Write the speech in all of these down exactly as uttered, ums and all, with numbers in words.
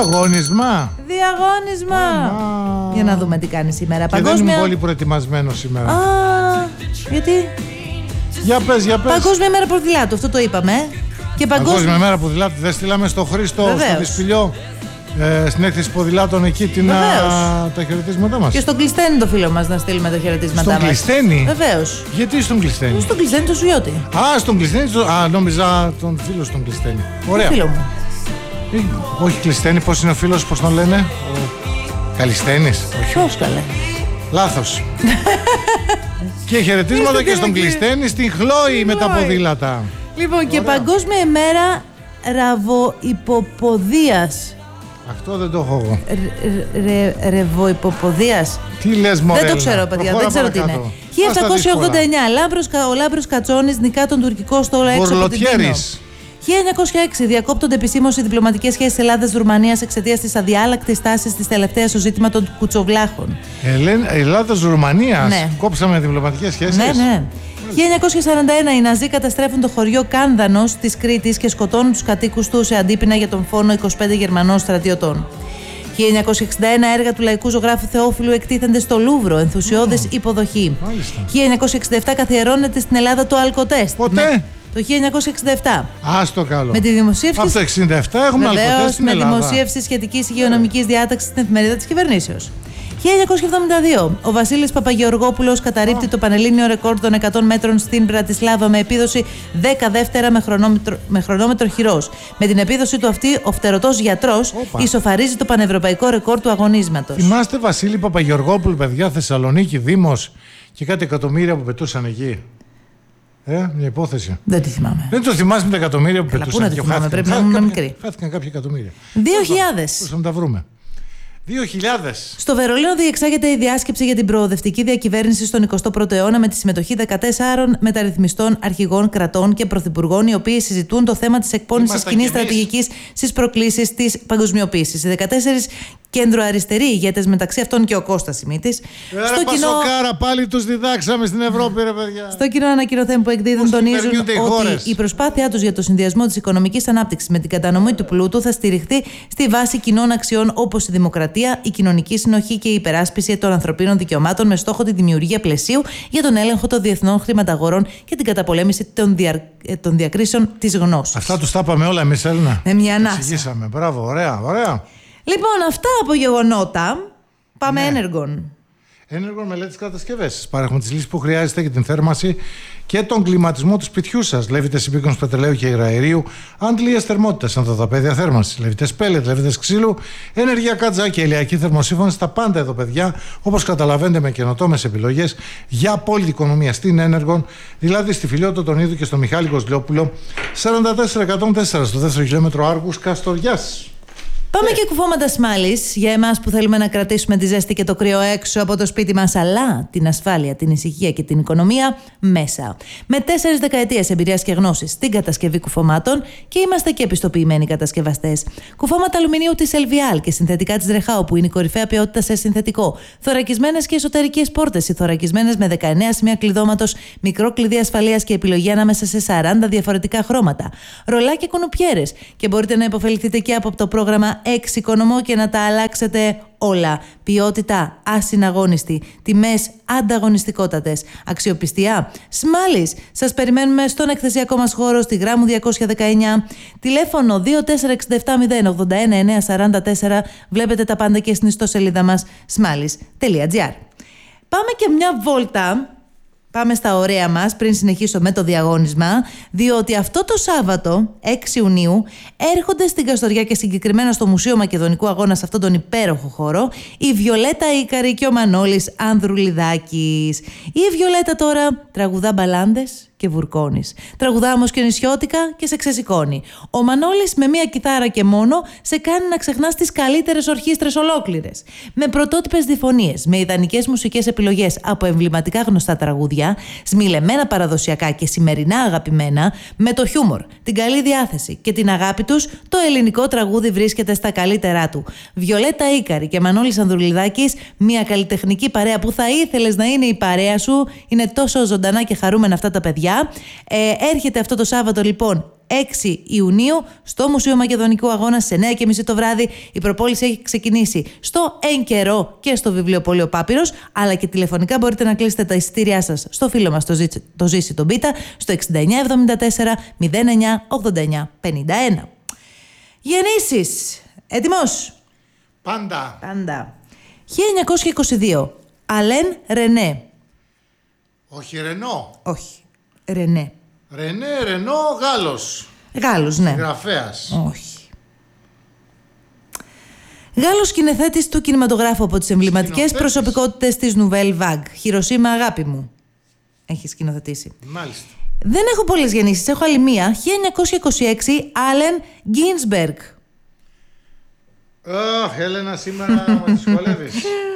Διαγώνισμα. Διαγώνισμα. Oh, για να δούμε τι κάνει σήμερα. Και Παγκόσμια... δεν είμαι πολύ προετοιμασμένο σήμερα. Α, γιατί? Για πες, για πες. Παγκόσμια μέρα ποδηλάτου, αυτό το είπαμε. Και παγκόσμια, παγκόσμια μέρα ποδηλάτου. Δεν στείλαμε στο Χρήστο, Βεβαίως. στο Δυσπηλιό, ε, στην έκθεση ποδηλάτων εκεί την, α, τα χαιρετίσματά μας. Και στον Κλειστένη το φίλο μας να στείλουμε τα χαιρετίσματά μας. Στον Κλειστένη? Βεβαίως. Γιατί στον Κλειστένη? Στον Κλειστένη το Σουιώτη. Α, στον Κλειστένη. Α, νόμιζα τον φίλο στον Κλειστένη. Ωραία. Το φίλο μου. Ε, όχι Κλειστένη, πώς είναι ο φίλος, πώς τον λένε? Ο Καλιστένης. Πώς καλέ. Λάθος. Και χαιρετίσματα και στον Κλειστένη, στην Χλόη με τα ποδήλατα. Λοιπόν, και Ωραία. Παγκόσμια ημέρα ραβοϊποποδίας. Αυτό δεν το έχω εγώ. Ρεβοϊποποδίας. Τι λες μωρέ? Δεν το ξέρω παιδιά, δεν ξέρω τι είναι. χίλια επτακόσια ογδόντα εννιά, ο Λάμπρος Κατσόνης νικά τον τουρκικό στόλο έξω από την Τίνο. χίλια εννιακόσια έξι διακόπτονται επισήμως οι διπλωματικές σχέσεις Ελλάδας-Ρουμανίας εξαιτίας της αδιάλακτης τάσης της τελευταίας στο ζήτημα των κουτσοβλάχων. Ελλάδας-Ρουμανίας. Ναι. Κόψαμε διπλωματικές σχέσεις. Ναι, ναι. χίλια εννιακόσια σαράντα ένα οι Ναζί καταστρέφουν το χωριό Κάνδανος της Κρήτης και σκοτώνουν τους κατοίκους του σε αντίπεινα για τον φόνο είκοσι πέντε Γερμανών στρατιωτών. χίλια εννιακόσια εξήντα ένα έργα του λαϊκού ζωγράφου Θεόφιλου εκτίθενται στο Λούβρο, ενθουσιώδης oh. υποδοχή. Μάλιστα. χίλια εννιακόσια εξήντα επτά καθιερώνεται στην Ελλάδα το Αλκοτέστ. Πότε? Με... Το χίλια εννιακόσια εξήντα επτά. Άστο καλό. Με τη δημοσίευση. Από το εξήντα επτά έχουμε Αλκοτέστ στην Ελλάδα. Με δημοσίευση σχετικής υγειονομικής διάταξης στην εφημερίδα της κυβερνήσεως. χίλια εννιακόσια εβδομήντα δύο. Ο Βασίλης Παπαγεωργόπουλος καταρρίπτει oh. το πανελλήνιο ρεκόρ των εκατό μέτρων στην Μπρατισλάβα με επίδοση δέκα δεύτερα με χρονόμετρο, με χρονόμετρο χειρός. Με την επίδοση του αυτή, ο φτερωτός γιατρός Opa. ισοφαρίζει το πανευρωπαϊκό ρεκόρ του αγωνίσματος. Θυμάστε Βασίλη Παπαγεωργόπουλου, παιδιά, Θεσσαλονίκη, Δήμος και κάτι εκατομμύρια που πετούσαν εκεί? Ε, μια υπόθεση. Δεν τη θυμάμαι. Δεν το θυμάσαι με τα εκατομμύρια που Καλά, πετούσαν? Πού να τη θυμάμαι, πρέπει να ήμουν μικρή. Χάθηκαν κάποια εκατομμύρια. δύο χιλιάδες. Πώς θα τα βρούμε? δύο χιλιάδες. Στο Βερολίνο διεξάγεται η διάσκεψη για την προοδευτική διακυβέρνηση στον εικοστό πρώτο αιώνα με τη συμμετοχή δεκατεσσάρων μεταρρυθμιστών, αρχηγών κρατών και πρωθυπουργών, οι οποίοι συζητούν το θέμα της εκπώνησης κοινής στρατηγικής στις προκλήσεις της παγκοσμιοποίησης. Οι δεκατέσσερις κέντρο-αριστεροί ηγέτες, μεταξύ αυτών και ο Κώστας Σιμίτης. Ε, στο κοινό... Πασοκάρα, πάλι τους διδάξαμε στην Ευρώπη, ρε παιδιά. Στο κοινό ανακοινωθέν που εκδίδουν τονίζουν ότι χώρες. η προσπάθειά τους για το συνδυασμό της οικονομικής ανάπτυξης με την κατανομή του πλούτου θα στηριχθεί στη βάση κοινών αξιών όπως η δημοκρατία, η κοινωνική συνοχή και η υπεράσπιση των ανθρωπίνων δικαιωμάτων με στόχο τη δημιουργία πλαισίου για τον έλεγχο των διεθνών χρηματαγορών και την καταπολέμηση των, δια... των διακρίσεων της γνώσης. Αυτά τους τα είπαμε όλα εμείς, Έλληνα. Με μια ανάσα. Εξηγήσαμε. Μπράβο, ωραία, ωραία. Λοιπόν, αυτά από γεγονότα. Πάμε ναι. Ένεργον. Ένεργον μελέτης κατασκευές. Παρέχουμε τις λύσεις που χρειάζεστε για την θέρμανση και τον κλιματισμό του σπιτιού σας. Λέβητες συμπίκων πετρελαίου και υγραερίου, αντλίες θερμότητας, ανθοδαπέδια θέρμανσης, λέβητες πέλετ, λέβητες ξύλου, ενεργειακά τζάκια, ηλιακή θερμοσύφωνη. Τα πάντα εδώ, παιδιά, όπως καταλαβαίνετε, με καινοτόμες επιλογές για απόλυτη οικονομία στην Ένεργον, δηλαδή στη Φιλιότο τον Ίδου και στο Μιχάλη Κοσλιόπουλο, σαράντα τέσσερα εκατόν τέσσερα στο δεύτερο χιλιόμετρο Άργους Καστοριάς. Πάμε και κουφώματα Σμάλης για εμάς που θέλουμε να κρατήσουμε τη ζέστη και το κρύο έξω από το σπίτι μας, αλλά την ασφάλεια, την ησυχία και την οικονομία μέσα. Με τέσσερις δεκαετίες εμπειρίας και γνώσης στην κατασκευή κουφωμάτων και είμαστε και επιστοποιημένοι κατασκευαστές. Κουφώματα αλουμινίου της Ελβιάλ και συνθετικά της Ρεχάου, που είναι η κορυφαία ποιότητα σε συνθετικό. Θωρακισμένες και εσωτερικές πόρτες, οι θωρακισμένες με δεκαεννέα σημεία κλειδώματος, μικρό κλειδί ασφαλείας και επιλογή ανάμεσα σε σαράντα διαφορετικά χρώματα. Ρολά και κουνουπιέρες, και μπορείτε να υποφεληθείτε και από το πρόγραμμα εξοικονομώ και να τα αλλάξετε όλα. Ποιότητα ασυναγώνιστη, τιμές ανταγωνιστικότατες, αξιοπιστία Σμάλης. Σας περιμένουμε στον εκθεσιακό μας χώρο στη Γράμμου διακόσια δεκαεννιά, τηλέφωνο δύο τέσσερα έξι επτά μηδέν ογδόντα ένα εννιακόσια σαράντα τέσσερα. Βλέπετε τα πάντα και στην ιστοσελίδα μας σμάλης τελεία τζι άρ. Πάμε και μια βόλτα. Πάμε στα ωραία μας πριν συνεχίσω με το διαγώνισμα, διότι αυτό το Σάββατο, έξι Ιουνίου, έρχονται στην Καστοριά και συγκεκριμένα στο Μουσείο Μακεδονικού Αγώνα, σε αυτόν τον υπέροχο χώρο, η Βιολέτα Ίκαρη και ο Μανώλης Ανδρουλιδάκης. Η Βιολέτα τώρα τραγουδά μπαλάντες και βουρκώνεις. Τραγουδά όμως και νησιώτικα και σε ξεσηκώνει. Ο Μανώλης με μία κιθάρα και μόνο σε κάνει να ξεχνάς τις καλύτερες ορχήστρες ολόκληρες. Με πρωτότυπες διφωνίες, με ιδανικές μουσικές επιλογές από εμβληματικά γνωστά τραγούδια, σμιλεμένα παραδοσιακά και σημερινά αγαπημένα, με το χιούμορ, την καλή διάθεση και την αγάπη τους, το ελληνικό τραγούδι βρίσκεται στα καλύτερά του. Βιολέτα Ίκαρη και Μανώλης Ανδρουλιδάκης, μία καλλιτεχνική παρέα που θα ήθελες να είναι η παρέα σου. Είναι τόσο ζωντανά και χαρούμενα αυτά τα παιδιά. Ε, έρχεται αυτό το Σάββατο λοιπόν έξι Ιουνίου στο Μουσείο Μακεδονικού Αγώνα στις εννιά και μισή το βράδυ. Η προπόληση έχει ξεκινήσει στο Εν Καιρό και στο Βιβλιοπωλείο Πάπυρος, αλλά και τηλεφωνικά μπορείτε να κλείσετε τα εισιτήριά σας στο φίλο μας το, Ζή, το Ζήση τον Πίτα στο εξήντα εννιά εβδομήντα τέσσερα μηδέν εννιά ογδόντα εννιά πενήντα ένα. Γεννήσεις. Έτοιμος? Πάντα. Πάντα. χίλια εννιακόσια είκοσι δύο. Αλέν Ρενέ. Όχι Ρενό. Όχι. Ρενέ. Ρενέ, Ρενό, Γάλλος. Γάλλος, ναι. Γραφέας. Όχι. Γάλλος σκηνοθέτης του κινηματογράφου, από τις εμβληματικές προσωπικότητες της Nouvelle Vague. Χιροσίμα, αγάπη μου. Έχει σκηνοθετήσει. Μάλιστα. Δεν έχω πολλές γεννήσεις, έχω άλλη μία. χίλια εννιακόσια είκοσι έξι, Άλεν Γκίνσμπεργκ. Αχ, Έλενα, σήμερα με δυσκολεύεις.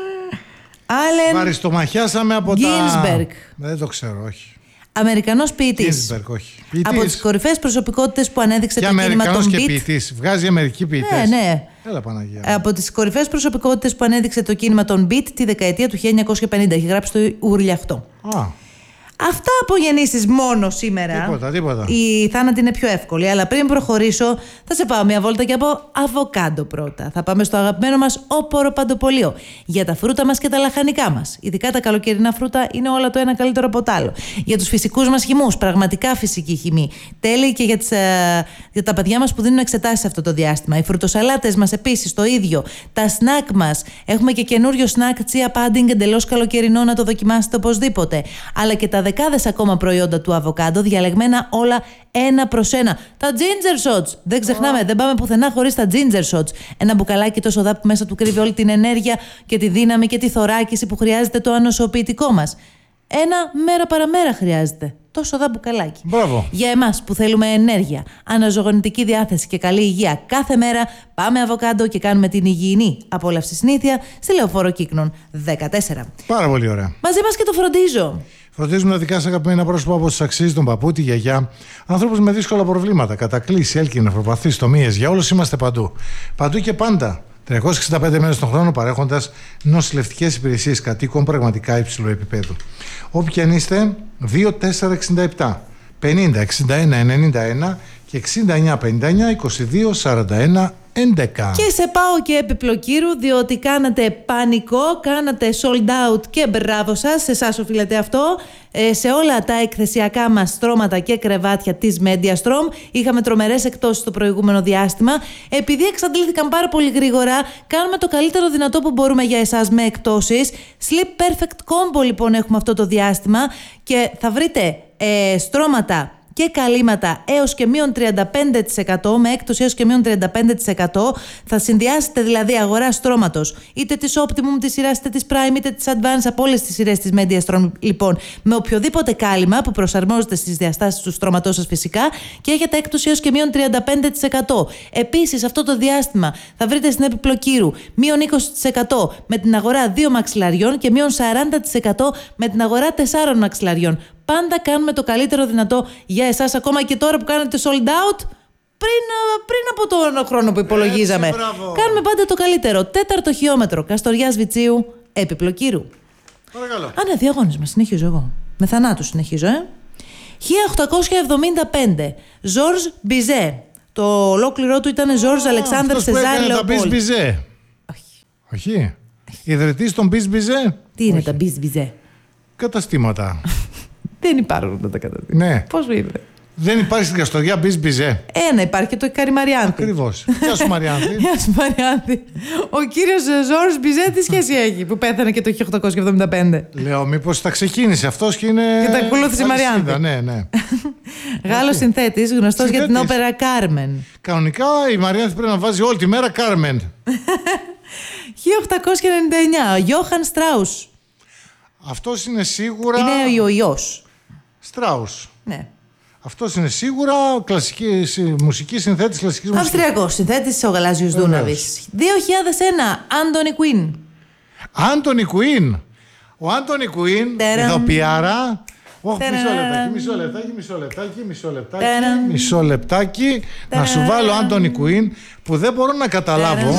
Άλεν Βαριστομαχιάσαμε από Γκίνσμπεργκ. τα... Δεν το ξέρω, όχι. Αμερικανός ποιητής. Γκίνσμπεργκ, όχι. Ποιητής. Από τις κορυφαίες προσωπικότητες που ανέδειξε και το κίνημα των Αμερικανός Beat. και ποιητής. Βγάζει Αμερική ποιητές. Ναι, ναι. Έλα, Παναγία. Από τις κορυφαίες προσωπικότητες που ανέδειξε το κίνημα των Beat τη δεκαετία του χίλια εννιακόσια πενήντα. Έχει γράψει το Ουρλιαχτό. Α. Αυτά από γεννήσεις μόνο σήμερα. Τίποτα, τίποτα. Η θάνατη είναι πιο εύκολη. Αλλά πριν προχωρήσω, θα σε πάω μια βόλτα και από αβοκάντο πρώτα. Θα πάμε στο αγαπημένο μας όπορο παντοπολείο. Για τα φρούτα μας και τα λαχανικά μας. Ειδικά τα καλοκαιρινά φρούτα είναι όλα το ένα καλύτερο από το άλλο. Για τους φυσικούς μας χυμούς, πραγματικά φυσική χυμή. Τέλειοι και για, τις, ε, για τα παιδιά μας που δίνουν εξετάσεις αυτό το διάστημα. Οι φρουτοσαλάτες μας επίσης το ίδιο. Τα σνακ μας. Έχουμε και καινούριο σνακ τσία πάντινγκ εντελώς καλοκαιρινό, να το δοκιμάσετε οπωσδήποτε. Αλλά και τα δεκάδες ακόμα προϊόντα του αβοκάντο, διαλεγμένα όλα ένα προς ένα. Τα ginger shots. Δεν ξεχνάμε, oh. δεν πάμε πουθενά χωρίς τα ginger shots. Ένα μπουκαλάκι τόσο δά που μέσα του κρύβει όλη την ενέργεια και τη δύναμη και τη θωράκιση που χρειάζεται το ανοσοποιητικό μας. Ένα μέρα παραμέρα χρειάζεται. Τόσο δά μπουκαλάκι. Μπράβο. Για εμάς που θέλουμε ενέργεια, αναζωογονητική διάθεση και καλή υγεία κάθε μέρα, πάμε αβοκάντο και κάνουμε την υγιεινή απόλαυση συνήθεια στη Λεωφόρο Κύκνων δεκατέσσερα. Πάρα πολύ ωραία. Μαζί μας και το φροντίζω. Φροντίζουμε τα δικά σας αγαπημένα πρόσωπα όπως τους αξίζει, τον παππού, τη γιαγιά, ανθρώπους με δύσκολα προβλήματα, κατακλείσει, έλκη, νευροπαθείς, τομίες. Για όλους είμαστε παντού. Παντού και πάντα. τριακόσιες εξήντα πέντε μέρες τον χρόνο παρέχοντας νοσηλευτικές υπηρεσίες κατοίκων πραγματικά υψηλού επίπεδου. Όποιοι και αν είστε, δύο τέσσερα εξήντα επτά πενήντα εξήντα ένα ενενήντα ένα και εξήντα εννιά πενήντα εννιά είκοσι δύο σαράντα ένα έντεκα. Και σε πάω και επιπλοκύρου, διότι κάνατε πανικό, κάνατε sold out και μπράβο σας, σε εσάς οφείλετε αυτό. Ε, σε όλα τα εκθεσιακά μας στρώματα και κρεβάτια της MediaStrom είχαμε τρομερές εκτόσεις το προηγούμενο διάστημα. Επειδή εξαντλήθηκαν πάρα πολύ γρήγορα, κάνουμε το καλύτερο δυνατό που μπορούμε για εσάς με εκτόσεις. Sleep Perfect Combo λοιπόν έχουμε αυτό το διάστημα και θα βρείτε ε, στρώματα και καλύματα έως και μείον τριάντα πέντε τοις εκατό, με έκπτωση έως και μείον τριάντα πέντε τοις εκατό. Θα συνδυάσετε δηλαδή αγορά στρώματος, είτε της Optimum της σειράς, είτε της Prime, είτε της Advance, από όλες τις σειρές της MediaStrom λοιπόν, με οποιοδήποτε κάλυμα που προσαρμόζεται στις διαστάσεις του στρώματός σας φυσικά, και έχετε έκπτωση έως και μείον τριάντα πέντε τοις εκατό. Επίσης αυτό το διάστημα θα βρείτε στην επιπλοκύρου μείον είκοσι τοις εκατό με την αγορά δύο μαξιλαριών και μείον σαράντα τοις εκατό με την αγορά τεσσάρων μαξιλαριών. Πάντα κάνουμε το καλύτερο δυνατό για εσάς, ακόμα και τώρα που κάνετε sold out, πριν, πριν από τον χρόνο που υπολογίζαμε. Έτσι, κάνουμε πάντα το καλύτερο. Τέταρτο χιλιόμετρο, Καστοριάς Βιτσίου, επιπλοκύρου. Παρακαλώ. Α, ναι, διαγώνισμα, συνεχίζω εγώ. Με θανάτου συνεχίζω, ε. χίλια οκτακόσια εβδομήντα πέντε, Ζορζ Μπιζέ. Το ολόκληρό του ήταν Ζορζ Αλεξάνδρ Σεζάρ Λεοπόλ. Μπιζέ. Όχι. Όχι. Ιδρυτής των Μπις Μπιζέ. Τι είναι τα Μπις Μπιζέ? Καταστήματα. Δεν υπάρχουν αυτά τα καταστήματα. Ναι. Πώς ήρθε? Δεν υπάρχει στην Καστοριά Μπις Μπιζέ. Ένα υπάρχει και το Ικάρι Μαριάνθη. Ακριβώς. Γεια σου Μαριάνθη. Γεια σου Μαριάνθη. Ο κύριος Ζορζ Μπιζέ τι σχέση έχει που πέθανε και το χίλια οκτακόσια εβδομήντα πέντε? Λέω μήπως τα ξεκίνησε αυτός και είναι... Και τα ακολούθησε η Μαριάνθη. Ναι, ναι. Γάλλος συνθέτης, γνωστός Συνθέτης. για την όπερα Κάρμεν. Κανονικά η Μαριάνθη πρέπει να βάζει όλη τη μέρα Κάρμεν. χίλια οκτακόσια ενενήντα εννιά, Γιώχαν Στράους. Αυτός είναι σίγουρα... Είναι ο ιός. Στράους. Ναι. Αυτός είναι σίγουρα κλασική, μουσική συνθέτης κλασικής μουσικής. Αυστριακός συνθέτης, ο Γαλάζιος Δούναβης. δύο χιλιάδες ένα, Άντονι Κουίν. Άντονι Κουίν. Ο Άντονι Κουίν, ηθοποιάρα. Όχι, μισό λεπτάκι, μισό λεπτάκι, μισό λεπτάκι, μισό λεπτάκι, μισό λεπτάκι. Να σου βάλω Άντονι Κουίν που δεν μπορώ να καταλάβω.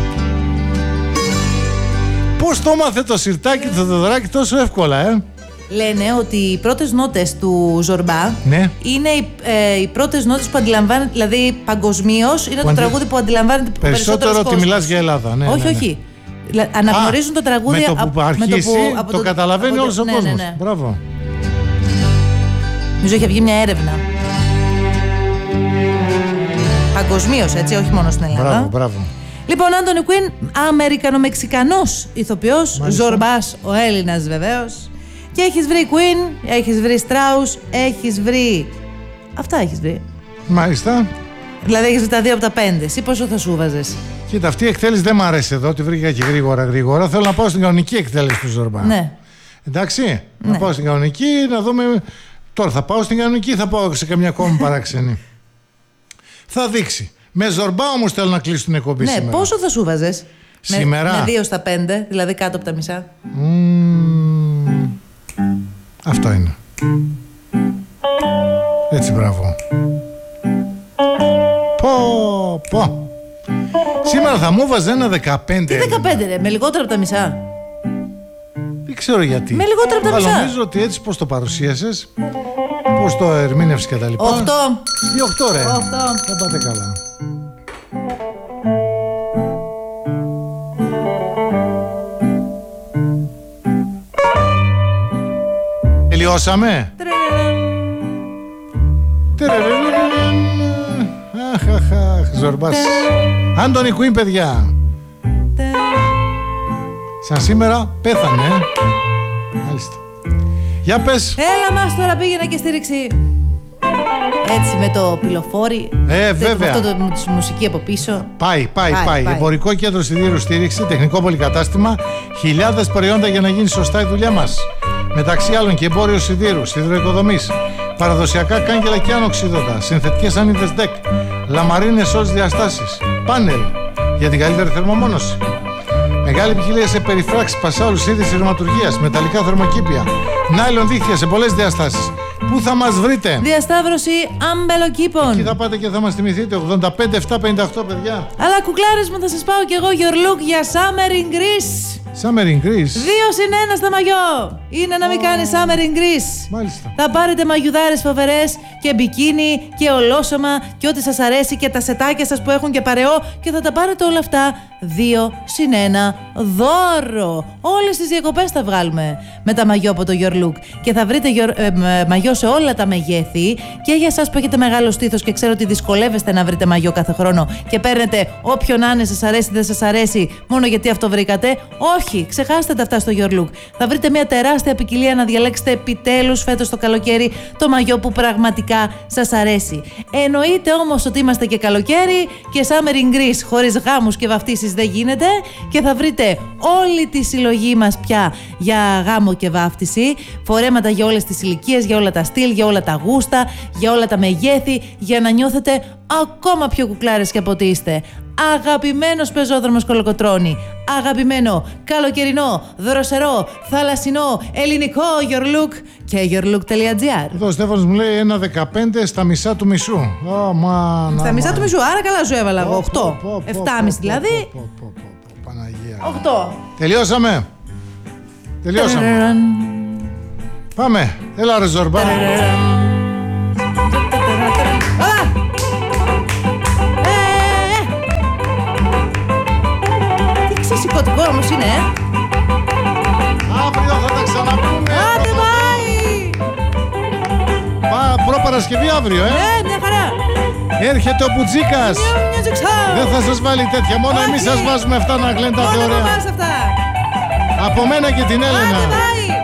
Πώς το έμαθε το Σιρτάκι το Θεοδωράκι τόσο εύκολα, ε? Λένε ότι οι πρώτες νότες του Ζορμπά Ναι. είναι οι, ε, οι πρώτες νότες που αντιλαμβάνεται, δηλαδή παγκοσμίως είναι το αντι- τραγούδι που αντιλαμβάνεται Περισσότερο περισσότερος ότι κόσμος. μιλάς για Ελλάδα. Ναι, όχι, ναι, ναι. όχι. Λα- Αναγνωρίζουν Α, το τραγούδι με το που από- αρχίσει, με το, που, από το, το- καταλαβαίνει από το- όλος ο ναι, κόσμος. Ναι, ναι. Μπράβο. Νομίζω είχε βγει μια έρευνα. Παγκοσμίως, έτσι, όχι μόνο στην Ελλάδα. Μπράβο, μπράβο. Λοιπόν, Άντονι Κουίν, Αμερικανομεξικανός ηθοποιός, Μάλιστα. Ζορμπάς, ο Έλληνας βεβαίως. Και έχεις βρει Queen, έχεις βρει Strauss, έχεις βρει... Αυτά έχεις βρει. Μάλιστα. Δηλαδή έχεις βρει τα δύο από τα πέντε. Εσύ πόσο θα σου βάζες? Κοίτα, αυτή η εκτέλεση δεν μου αρέσει εδώ, τη βρήκα και γρήγορα γρήγορα. Θέλω να πάω στην κανονική εκτέλεση του Ζορμπά. Ναι. Εντάξει, Ναι. να πάω στην κανονική, να δούμε. Τώρα θα πάω στην κανονική ή θα πάω σε καμιά ακόμη παράξενη. Θα δείξει. Με Ζορμπά όμως θέλω να κλείσω την εκπομπή Ναι, σήμερα. πόσο θα σου βάζες? Σήμερα? Με, με δύο στα πέντε, δηλαδή κάτω από τα μισά. Μμμ. Αυτό είναι. Έτσι, μπράβο. Πω, πω. Σήμερα θα μου βάζε ένα δεκαπέντε. Τι δεκαπέντε ρε, με λιγότερο από τα μισά. Δεν ξέρω γιατί. Με λιγότερα από τα Αλλά μισά. νομίζω ότι έτσι πώς το παρουσίασες, πώς το ερμήνευσες και τα λοιπά. Οχτώ. Ή οχτώ, ρε. Οχτώ. Δεν πάτε καλά. Τελειώσαμε. Αχ, αχ, αχ, Ζορμπάς. Άντονι Κουίν, παιδιά. Σαν σήμερα πέθανε, ε. Μάλιστα. Για πες. Έλα μας τώρα, πήγαινε και στήριξη. Έτσι με το πυλοφόρι. Ε, με βέβαια. Αυτό το, με τη μουσική από πίσω. Πάει, πάει, Πάει, πάει. πάει. Εμπορικό κέντρο σιδήρου στήριξη, τεχνικό πολυκατάστημα, χιλιάδες προϊόντα για να γίνει σωστά η δουλειά μας. Μεταξύ άλλων και εμπόριο σιδήρου, σιδηροοικοδομής, παραδοσιακά κάγκελα και ανοξίδωτα, συνθετικές σανίδες ντεκ, λαμαρίνες σε όλες τις διαστάσεις, πάνελ για την καλύτερη θερμομόνωση. Μεγάλη ποικιλία σε περιφράξεις, πασάλους, είδης ρηματουργίας, μεταλλικά θερμοκήπια, νάιλον δίχτυα σε πολλές διαστάσεις. Πού θα μας βρείτε? Διασταύρωση αμπελοκήπων. Εκεί θα πάτε και θα μας θυμηθείτε. ογδόντα πέντε επτακόσια πενήντα οκτώ, παιδιά. Αλλά κουκλάρες μου, θα σας πάω κι εγώ your look για Summer in Greece. Summer in Greece. Δύο συν ένα στα μαγιό. Είναι να μην κάνει Summer in Greece. Μάλιστα. Θα πάρετε μαγιουδάρες φοβερές και μπικίνι και ολόσωμα και ό,τι σας αρέσει και τα σετάκια σας που έχουν και παρεό και θα τα πάρετε όλα αυτά δύο συν ένα δώρο. Όλες τις διακοπές θα βγάλουμε με τα μαγιό από το Your Look και θα βρείτε your, ε, ε, μαγιό σε όλα τα μεγέθη και για εσάς που έχετε μεγάλο στήθος και ξέρω ότι δυσκολεύεστε να βρείτε μαγιό κάθε χρόνο και παίρνετε όποιον να είναι, σας αρέσει δεν σας αρέσει μόνο γιατί αυτό βρήκατε. Όχι, ξεχάστε τα αυτά στο Your Look. Θα βρείτε μια τεράστια ποικιλία να διαλέξετε επιτέλους φέτος το καλοκαίρι το μαγιό που πραγματικά σας αρέσει. Εννοείται όμως ότι είμαστε και καλοκαίρι και Summer in Greece χωρίς γάμους και βαφτίσεις δεν γίνεται και θα βρείτε όλη τη συλλογή μας πια για γάμο και βάφτιση. Φορέματα για όλες τις ηλικίες, για όλα τα στυλ, για όλα τα γούστα, για όλα τα μεγέθη, για να νιώθετε ακόμα πιο κουκλάρες και από ό,τι είστε. Αγαπημένος πεζόδρομος Κολοκοτρώνη. Αγαπημένο, καλοκαιρινό, δροσερό, θαλασσινό, ελληνικό Your Look και yourlook.gr. Εδώ ο Στέφανος μου λέει ένα δεκαπέντε στα μισά του μισού. Ω, μάνα, Στα μισά μάνα. του μισού, άρα καλά σου έβαλα εγώ. Πω, οκτώ. πω, πω, επτά πω, μισή πω, δηλαδή. πω, πω, πω, πω, Παναγία. οκτώ. Τελειώσαμε. Τελειώσαμε. Πάμε. Έλα ρε Ζορμπά. Α! Ε, ε. Τι ξεσηκωτικό όμως είναι, ε. Αύριο θα τα ξαναπούμε. Άντε πάει! Πα, Προπαρασκευή αύριο, ε. Ε, μια χαρά. Έρχεται ο Μπουτζίκας. Μια- μια ζεξά. Δεν θα σας βάλει τέτοια. Μόνο Όχι. εμείς σας βάζουμε αυτά να γλεντάτε Μόνο ωραία. από εμάς αυτά. Από μένα και την Έλενα. Άντε πάει!